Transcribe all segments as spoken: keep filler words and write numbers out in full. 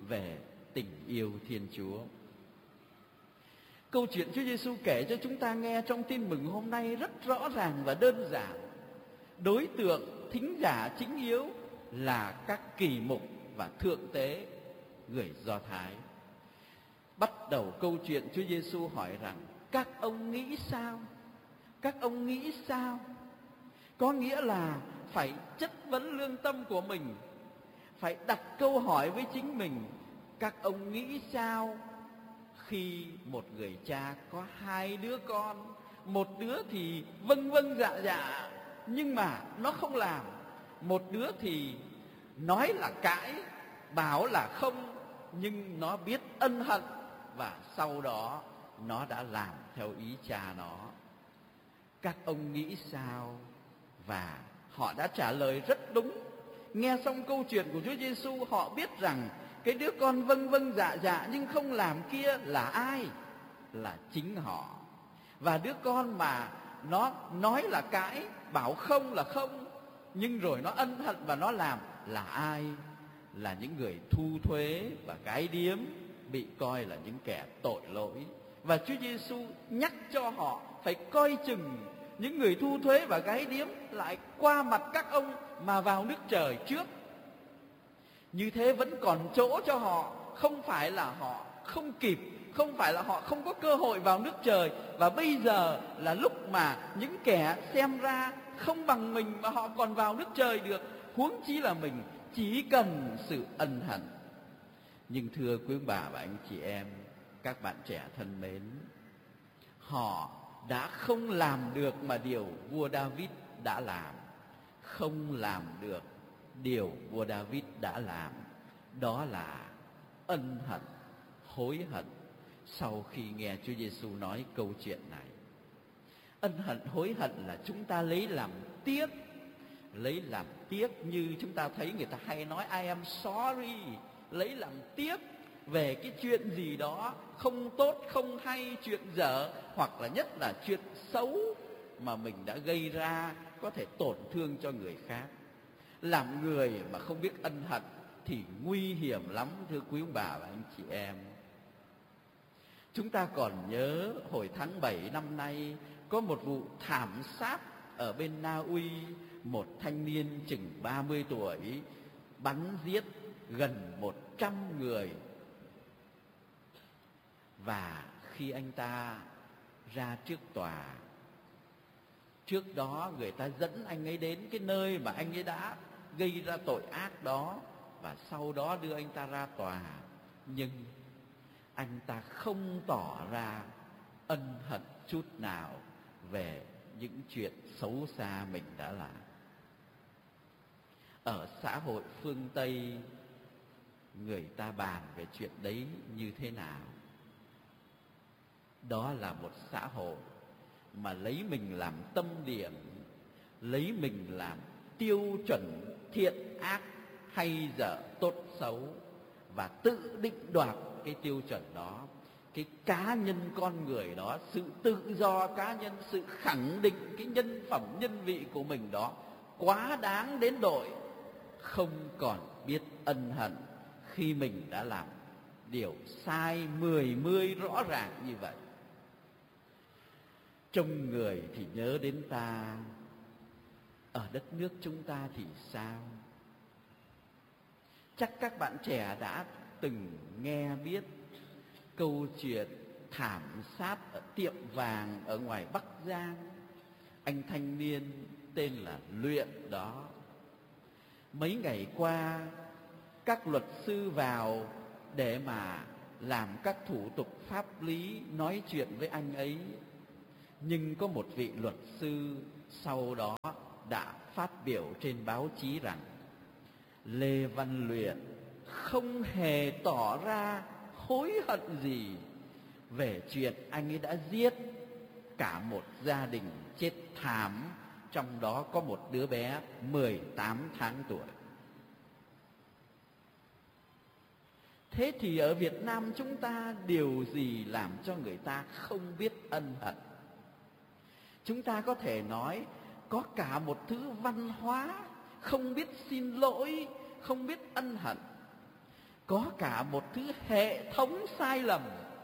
về tình yêu Thiên Chúa. Câu chuyện Chúa Giêsu kể cho chúng ta nghe trong tin mừng hôm nay rất rõ ràng và đơn giản. Đối tượng thính giả chính yếu là các kỳ mục và thượng tế người Do Thái. Bắt đầu câu chuyện, Chúa Giêsu hỏi rằng: các ông nghĩ sao? Các ông nghĩ sao? Có nghĩa là phải chất vấn lương tâm của mình, phải đặt câu hỏi với chính mình: các ông nghĩ sao khi một người cha có hai đứa con, một đứa thì vâng vâng dạ dạ nhưng mà nó không làm, một đứa thì nói là cãi, bảo là không, nhưng nó biết ân hận và sau đó nó đã làm theo ý cha nó. Các ông nghĩ sao? Và họ đã trả lời rất đúng. Nghe xong câu chuyện của Chúa Giêsu, họ biết rằng cái đứa con vâng vâng dạ dạ nhưng không làm kia là ai? Là chính họ. Và đứa con mà nó nói là cãi, bảo không là không, nhưng rồi nó ân hận và nó làm là ai? Là những người thu thuế và gái điếm, bị coi là những kẻ tội lỗi. Và Chúa Giêsu nhắc cho họ phải coi chừng những người thu thuế và gái điếm lại qua mặt các ông mà vào nước trời trước. Như thế vẫn còn chỗ cho họ, không phải là họ không kịp, không phải là họ không có cơ hội vào nước trời. Và bây giờ là lúc mà những kẻ xem ra không bằng mình mà họ còn vào nước trời được, huống chi là mình, chỉ cần sự ân hận. Nhưng thưa quý bà và anh chị em, các bạn trẻ thân mến, họ đã không làm được mà điều vua David đã làm. Không làm được điều vua David đã làm, đó là ân hận, hối hận sau khi nghe Chúa Giêsu nói câu chuyện này. Ân hận, hối hận là chúng ta lấy làm tiếc, lấy làm tiếc như chúng ta thấy người ta hay nói I am sorry, lấy làm tiếc về cái chuyện gì đó không tốt, không hay, chuyện dở, hoặc là nhất là chuyện xấu mà mình đã gây ra, có thể tổn thương cho người khác. Làm người mà không biết ân hận thì nguy hiểm lắm, thưa quý ông bà và anh chị em. Chúng ta còn nhớ hồi tháng bảy năm nay có một vụ thảm sát ở bên Na Uy, một thanh niên chừng ba mươi tuổi bắn giết gần một trăm người. Và khi anh ta ra trước tòa, trước đó người ta dẫn anh ấy đến cái nơi mà anh ấy đã gây ra tội ác đó, và sau đó đưa anh ta ra tòa. Nhưng anh ta không tỏ ra ân hận chút nào về những chuyện xấu xa mình đã làm. Ở xã hội phương Tây, người ta bàn về chuyện đấy như thế nào? Đó là một xã hội mà lấy mình làm tâm điểm, lấy mình làm tiêu chuẩn thiện ác, hay dở, tốt xấu, và tự định đoạt cái tiêu chuẩn đó. Cái cá nhân con người đó, sự tự do cá nhân, sự khẳng định cái nhân phẩm nhân vị của mình đó quá đáng đến độ không còn biết ân hận khi mình đã làm điều sai mười mươi rõ ràng như vậy. Trông người thì nhớ đến ta, ở đất nước chúng ta thì sao? Chắc các bạn trẻ đã từng nghe biết câu chuyện thảm sát ở tiệm vàng ở ngoài Bắc Giang. Anh thanh niên tên là Luyện đó. Mấy ngày qua, các luật sư vào để mà làm các thủ tục pháp lý, nói chuyện với anh ấy. Nhưng có một vị luật sư sau đó đã phát biểu trên báo chí rằng Lê Văn Luyện không hề tỏ ra hối hận gì về chuyện anh ấy đã giết cả một gia đình chết thảm, trong đó có một đứa bé mười tám tháng tuổi. Thế thì ở Việt Nam chúng ta điều gì làm cho người ta không biết ân hận? Chúng ta có thể nói có cả một thứ văn hóa không biết xin lỗi, không biết ân hận. có cả một thứ hệ thống sai lầm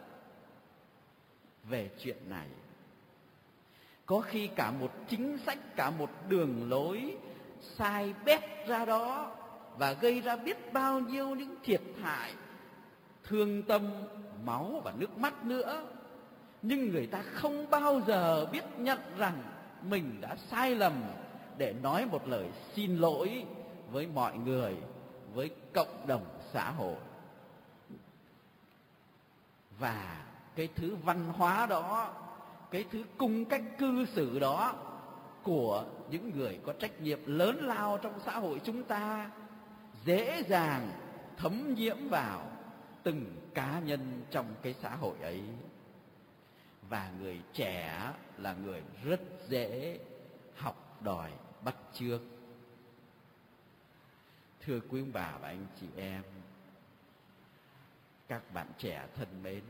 về chuyện này. Có khi cả một chính sách, cả một đường lối sai bét ra đó và gây ra biết bao nhiêu những thiệt hại, thương tâm, máu và nước mắt nữa. Nhưng người ta không bao giờ biết nhận rằng mình đã sai lầm để nói một lời xin lỗi với mọi người, với cộng đồng xã hội. Và cái thứ văn hóa đó, cái thứ cung cách cư xử đó của những người có trách nhiệm lớn lao trong xã hội chúng ta dễ dàng thấm nhiễm vào từng cá nhân trong cái xã hội ấy. Và người trẻ là người rất dễ học đòi bắt chước. Thưa quý ông bà và anh chị em, các bạn trẻ thân mến,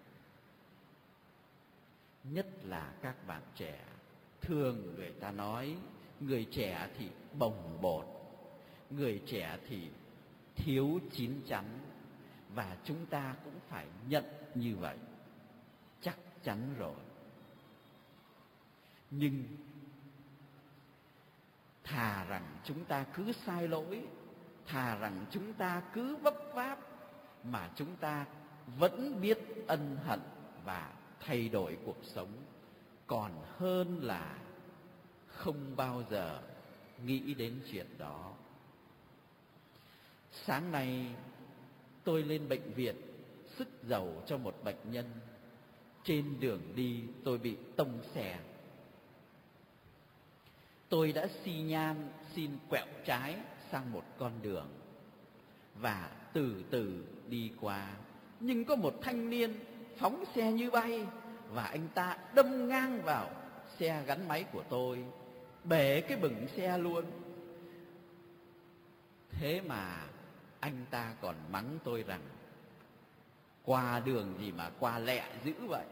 nhất là các bạn trẻ, thường người ta nói người trẻ thì bồng bột, người trẻ thì thiếu chín chắn, và chúng ta cũng phải nhận như vậy, chắc chắn rồi. Nhưng thà rằng chúng ta cứ sai lỗi, thà rằng chúng ta cứ vấp váp, mà chúng ta vẫn biết ân hận và thay đổi cuộc sống, còn hơn là không bao giờ nghĩ đến chuyện đó. Sáng nay tôi lên bệnh viện sức dầu cho một bệnh nhân. Trên đường đi tôi bị tông xe. Tôi đã xi nhan xin quẹo trái sang một con đường và từ từ đi qua. Nhưng có một thanh niên phóng xe như bay và anh ta đâm ngang vào xe gắn máy của tôi, bể cái bửng xe luôn. Thế mà anh ta còn mắng tôi rằng qua đường gì mà qua lẹ dữ vậy.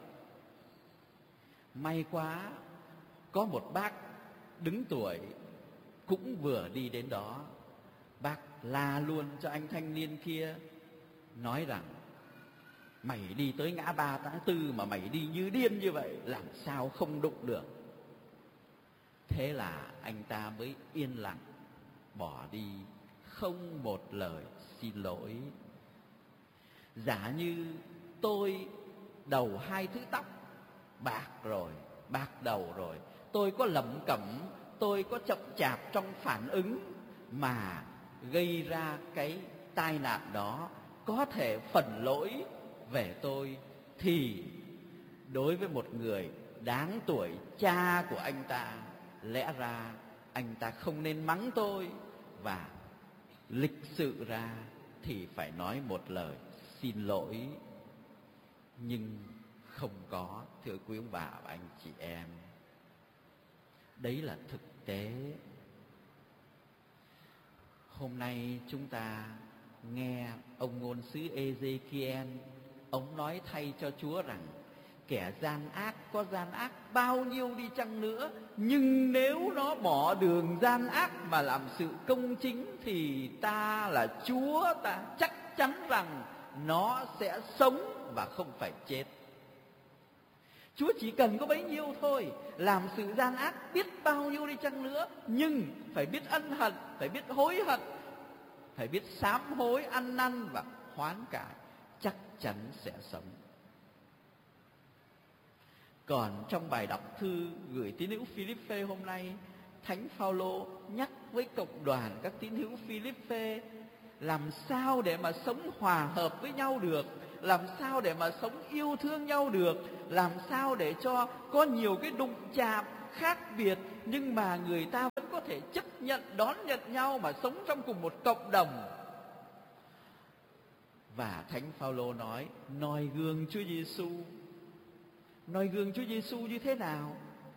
May quá có một bác đứng tuổi cũng vừa đi đến đó. Bác la luôn cho anh thanh niên kia, nói rằng mày đi tới ngã ba tháng tư mà mày đi như điên như vậy, làm sao không đụng được. Thế là anh ta mới yên lặng bỏ đi, không một lời xin lỗi. Giả như tôi đầu hai thứ tóc bạc rồi, bạc đầu rồi, tôi có lẩm cẩm, tôi có chậm chạp trong phản ứng mà gây ra cái tai nạn đó, có thể phần lỗi về tôi, thì đối với một người đáng tuổi cha của anh ta, lẽ ra anh ta không nên mắng tôi, và lịch sự ra thì phải nói một lời xin lỗi. Nhưng không có, thưa quý ông bà và anh chị em. Đấy là thực tế. Hôm nay chúng ta nghe ông ngôn sứ Ê-dê-ki-en, ông nói thay cho Chúa rằng kẻ gian ác có gian ác bao nhiêu đi chăng nữa, nhưng nếu nó bỏ đường gian ác mà làm sự công chính thì ta là Chúa, ta chắc chắn rằng nó sẽ sống và không phải chết. Chúa chỉ cần có bấy nhiêu thôi, làm sự gian ác biết bao nhiêu đi chăng nữa, nhưng phải biết ân hận, phải biết hối hận, phải biết sám hối, ăn năn và hoán cải, chắc chắn sẽ sống. Còn trong bài đọc thư gửi tín hữu Philippe hôm nay, Thánh Phaolô nhắc với cộng đoàn các tín hữu Philippe làm sao để mà sống hòa hợp với nhau được, làm sao để mà sống yêu thương nhau được, làm sao để cho có nhiều cái đụng chạm khác biệt nhưng mà người ta vẫn có thể chấp nhận, đón nhận nhau mà sống trong cùng một cộng đồng. Và Thánh Phaolô nói noi gương Chúa Giêsu. Noi gương Chúa Giêsu như thế nào?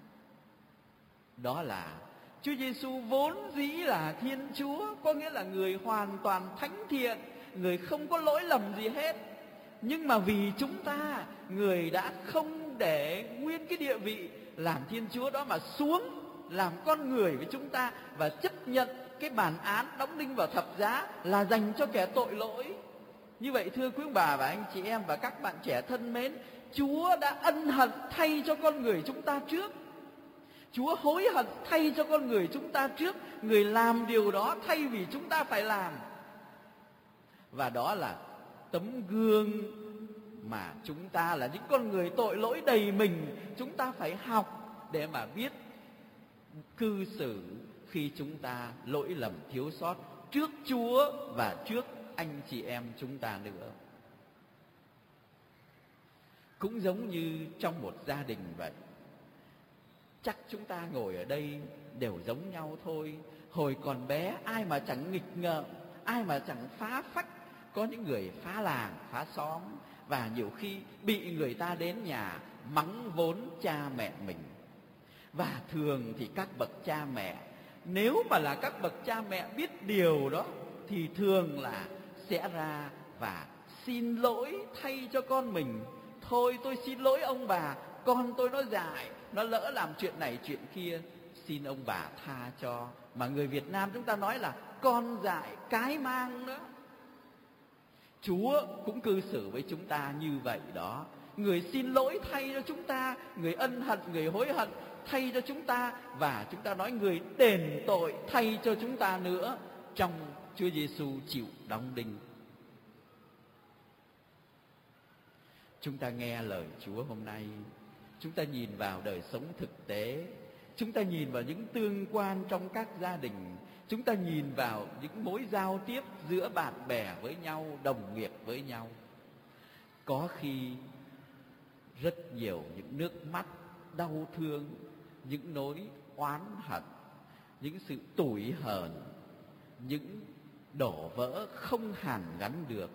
Đó là Chúa Giêsu vốn dĩ là Thiên Chúa, có nghĩa là người hoàn toàn thánh thiện, người không có lỗi lầm gì hết. Nhưng mà vì chúng ta, người đã không để nguyên cái địa vị làm Thiên Chúa đó mà xuống làm con người với chúng ta, và chấp nhận cái bản án đóng đinh vào thập giá là dành cho kẻ tội lỗi. Như vậy thưa quý ông bà và anh chị em và các bạn trẻ thân mến, Chúa đã ân hận thay cho con người chúng ta trước. Chúa hối hận thay cho con người chúng ta trước. Người làm điều đó thay vì chúng ta phải làm. Và đó là tấm gương mà chúng ta là những con người tội lỗi đầy mình, chúng ta phải học để mà biết cư xử khi chúng ta lỗi lầm thiếu sót trước Chúa và trước anh chị em chúng ta nữa. Cũng giống như trong một gia đình vậy. Chắc chúng ta ngồi ở đây đều giống nhau thôi. Hồi còn bé ai mà chẳng nghịch ngợm, ai mà chẳng phá phách. Có những người phá làng, phá xóm, và nhiều khi bị người ta đến nhà mắng vốn cha mẹ mình. Và thường thì các bậc cha mẹ, nếu mà là các bậc cha mẹ biết điều đó, thì thường là sẽ ra và xin lỗi thay cho con mình. Thôi tôi xin lỗi ông bà, con tôi nó dại, nó lỡ làm chuyện này chuyện kia, xin ông bà tha cho. Mà người Việt Nam chúng ta nói là con dại cái mang đó. Chúa cũng cư xử với chúng ta như vậy đó. Người xin lỗi thay cho chúng ta, người ân hận, người hối hận thay cho chúng ta, và chúng ta nói người đền tội thay cho chúng ta nữa, trong Chúa Giêsu chịu đóng đinh. Chúng ta nghe lời Chúa hôm nay, chúng ta nhìn vào đời sống thực tế, chúng ta nhìn vào những tương quan trong các gia đình, chúng ta nhìn vào những mối giao tiếp giữa bạn bè với nhau, đồng nghiệp với nhau. Có khi rất nhiều những nước mắt đau thương, những nỗi oán hận, những sự tủi hờn, những đổ vỡ không hàn gắn được,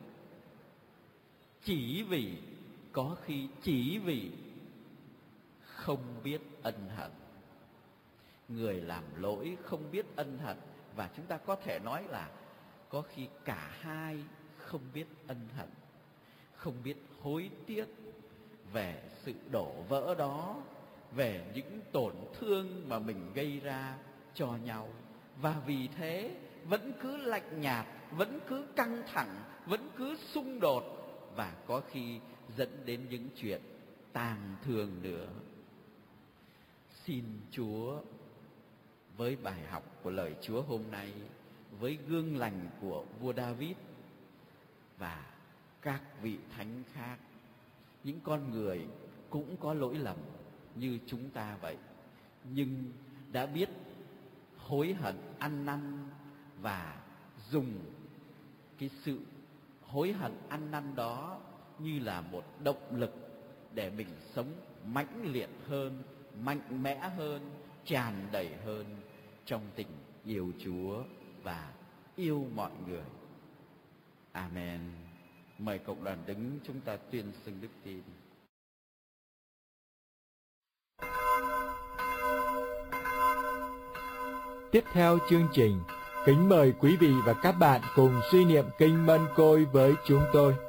chỉ vì có khi chỉ vì không biết ân hận. Người làm lỗi không biết ân hận, và chúng ta có thể nói là có khi cả hai không biết ân hận, không biết hối tiếc về sự đổ vỡ đó, về những tổn thương mà mình gây ra cho nhau. Và vì thế vẫn cứ lạnh nhạt, vẫn cứ căng thẳng, vẫn cứ xung đột, và có khi dẫn đến những chuyện tang thương nữa. Xin Chúa với bài học của lời Chúa hôm nay, với gương lành của vua David và các vị thánh khác, những con người cũng có lỗi lầm như chúng ta vậy, nhưng đã biết hối hận ăn năn và dùng cái sự hối hận ăn năn đó như là một động lực để mình sống mãnh liệt hơn, mạnh mẽ hơn, tràn đầy hơn trong tình yêu Chúa và yêu mọi người. Amen. Mời cộng đoàn đứng, chúng ta tuyên xưng đức tin. Tiếp theo chương trình, kính mời quý vị và các bạn cùng suy niệm kinh Mân Côi với chúng tôi.